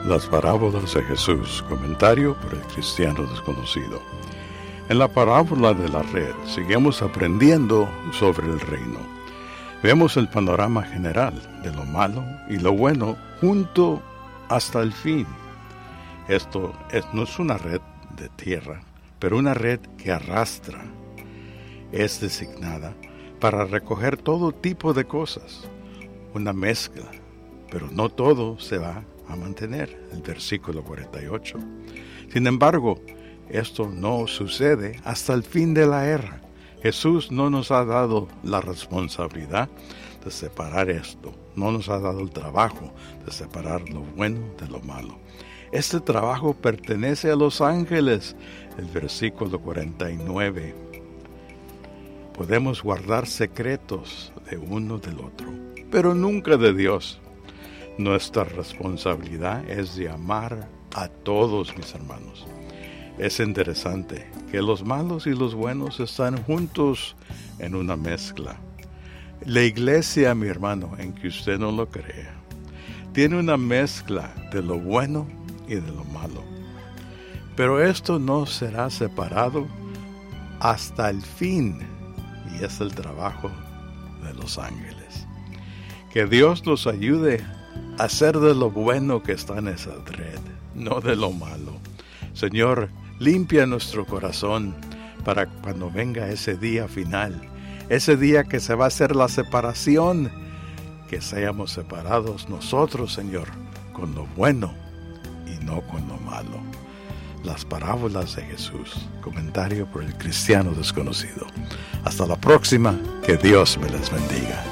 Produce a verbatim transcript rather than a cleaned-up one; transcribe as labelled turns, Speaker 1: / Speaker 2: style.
Speaker 1: Las parábolas de Jesús, comentario por el cristiano desconocido. En la parábola de la red, seguimos aprendiendo sobre el reino. Vemos el panorama general de lo malo y lo bueno junto hasta el fin. Esto es, no es una red de tierra, pero una red que arrastra. Es designada para recoger todo tipo de cosas. Una mezcla, pero no todo se va a mantener, el versículo cuarenta y ocho. Sin embargo, esto no sucede hasta el fin de la era. Jesús no nos ha dado la responsabilidad de separar esto, no nos ha dado el trabajo de separar lo bueno de lo malo. Este trabajo pertenece a los ángeles, el versículo cuarenta y nueve. Podemos guardar secretos de uno del otro, pero nunca de Dios. Nuestra responsabilidad es de amar a todos, mis hermanos. Es interesante que los malos y los buenos están juntos en una mezcla. La iglesia, mi hermano, en que usted no lo crea, tiene una mezcla de lo bueno y de lo malo. Pero esto no será separado hasta el fin, y es el trabajo de los ángeles. Que Dios nos ayude a hacer de lo bueno que está en esa red, no de lo malo. Señor, limpia nuestro corazón para cuando venga ese día final, ese día que se va a hacer la separación, que seamos separados nosotros, Señor, con lo bueno y no con lo malo. Las parábolas de Jesús, comentario por el cristiano desconocido. Hasta la próxima, que Dios me les bendiga.